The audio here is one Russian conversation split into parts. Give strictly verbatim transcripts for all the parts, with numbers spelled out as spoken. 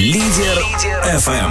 Лидер эф эм.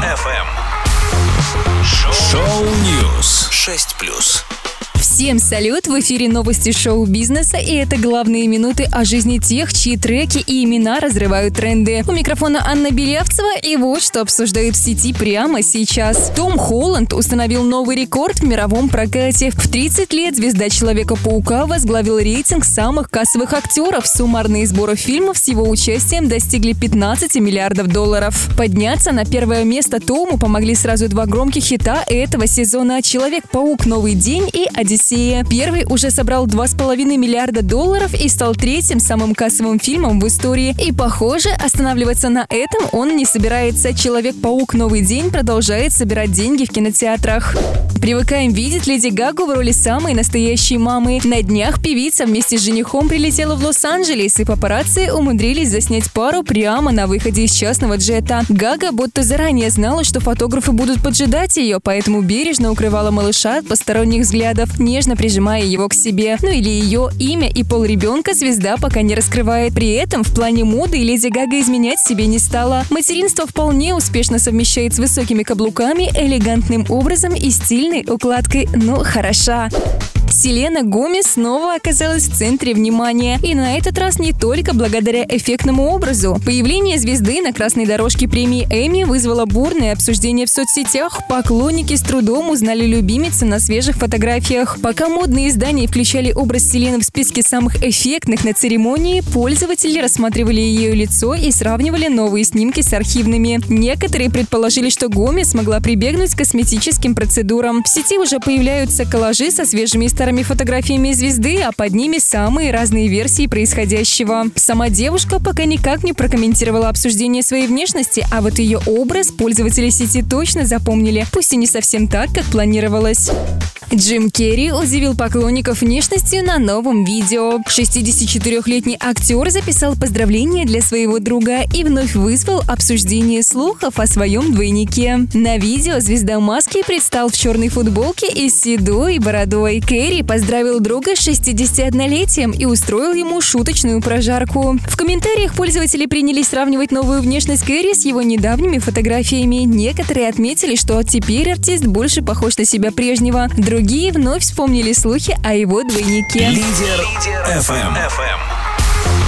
Шоу Ньюс шесть плюс. Всем салют! В эфире новости шоу-бизнеса, и это главные минуты о жизни тех, чьи треки и имена разрывают тренды. У микрофона Анна Белявцева, и вот что обсуждают в сети прямо сейчас. Том Холланд установил новый рекорд в мировом прокате. В тридцать лет звезда Человека-паука возглавил рейтинг самых кассовых актеров. Суммарные сборы фильмов с его участием достигли пятнадцать миллиардов долларов. Подняться на первое место Тому помогли сразу два громких хита этого сезона: «Человек-паук. Новый день» и «Одиссея». Первый уже собрал два с половиной миллиарда долларов и стал третьим самым кассовым фильмом в истории. И, похоже, останавливаться на этом он не собирается. «Человек-паук. Новый день» продолжает собирать деньги в кинотеатрах. Привыкаем видеть Леди Гагу в роли самой настоящей мамы. На днях певица вместе с женихом прилетела в Лос-Анджелес, и папарацци умудрились заснять пару прямо на выходе из частного джета. Гага будто заранее знала, что фотографы будут поджидать ее, поэтому бережно укрывала малыша от посторонних взглядов, нежно прижимая его к себе. Ну или ее имя и пол ребенка звезда пока не раскрывает. При этом в плане моды Леди Гага изменять себе не стала. Материнство вполне успешно совмещает с высокими каблуками, элегантным образом и стильной укладкой. Ну, хороша. Селена Гомес снова оказалась в центре внимания. И на этот раз не только благодаря эффектному образу. Появление звезды на красной дорожке премии Эмми вызвало бурное обсуждение в соцсетях. Поклонники с трудом узнали любимицу на свежих фотографиях. Пока модные издания включали образ Селены в списке самых эффектных на церемонии, пользователи рассматривали ее лицо и сравнивали новые снимки с архивными. Некоторые предположили, что Гомес смогла прибегнуть к косметическим процедурам. В сети уже появляются коллажи со свежими старыми фотографиями звезды, а под ними самые разные версии происходящего. Сама девушка пока никак не прокомментировала обсуждение своей внешности, а вот ее образ пользователи сети точно запомнили, пусть и не совсем так, как планировалось. Джим Керри удивил поклонников внешностью на новом видео. шестидесятичетырёхлетний актер записал поздравления для своего друга и вновь вызвал обсуждение слухов о своем двойнике. На видео звезда маски предстал в черной футболке и с седой бородой. Керри поздравил друга с шестидесятиоднолетием и устроил ему шуточную прожарку. В комментариях пользователи принялись сравнивать новую внешность Керри с его недавними фотографиями. Некоторые отметили, что теперь артист больше похож на себя прежнего. Другие вновь вспомнили слухи о его двойнике. Лидер эф эм.